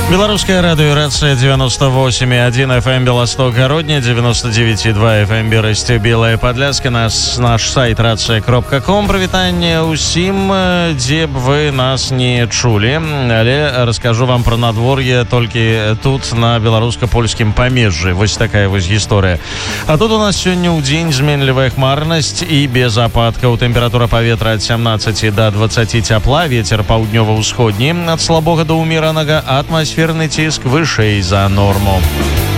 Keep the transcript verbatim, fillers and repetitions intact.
Белорусская радиорация девяносто восемь и один эф эм Белосток Городня, девяносто девять и два эф эм Бересть Белая Подляска, нас, наш сайт рация кропка ком. Привітанне усім, дзе б вы нас не чулі, але раскажу вам про надвор'е толькі тут на беларуска-польскім памежжы. Вось такая вось гісторыя. А тут у нас сёння ў дзень зменлівая хмарнасць і без ападкаў. Тэмпература паветра ад сямнаццаці да дваццаці цяпла, вецер паўднёва-ўсходні ад слабога да ўмеранага, атмасферны ціск вышэй за норму.